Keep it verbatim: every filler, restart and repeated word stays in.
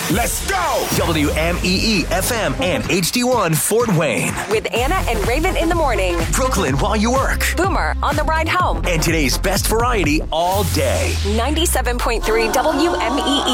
Let's go! W M E E F M and H D one Fort Wayne. With Anna and Raven in the morning. Brooklyn while you work. Boomer on the ride home. And today's best variety all day. ninety-seven point three W M E E.